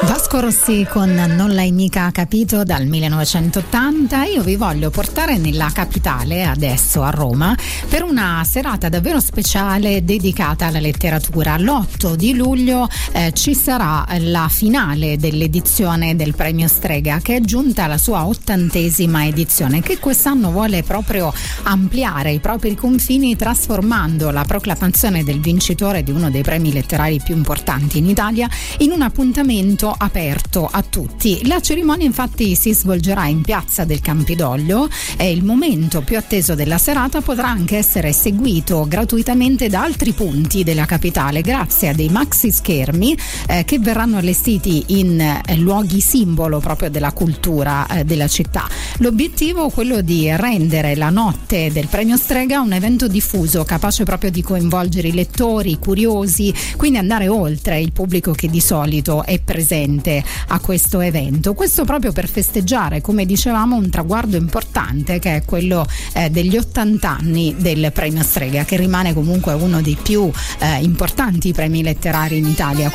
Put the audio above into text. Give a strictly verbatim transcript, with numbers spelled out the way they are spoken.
Vasco Rossi con Non l'hai mica capito dal millenovecentottanta. Io vi voglio portare nella capitale, adesso a Roma, per una serata davvero speciale dedicata alla letteratura. L'otto di luglio eh, ci sarà la finale dell'edizione del Premio Strega, che è giunta alla sua ottantesima edizione, che quest'anno vuole proprio ampliare i propri confini, trasformando la proclamazione del vincitore di uno dei premi letterari più importanti in Italia in un appuntamento aperto a tutti. La cerimonia infatti si svolgerà in piazza del Campidoglio e il momento più atteso della serata potrà anche essere seguito gratuitamente da altri punti della capitale grazie a dei maxi schermi eh, che verranno allestiti in eh, luoghi simbolo proprio della cultura eh, della città. L'obiettivo è quello di rendere la notte del Premio Strega un evento diffuso, capace proprio di coinvolgere i lettori, i curiosi, quindi andare oltre il pubblico che di solito è presente a questo evento. Questo proprio per festeggiare, come dicevamo, un traguardo importante che è quello eh, degli ottanta anni del Premio Strega, che rimane comunque uno dei più eh, importanti premi letterari in Italia.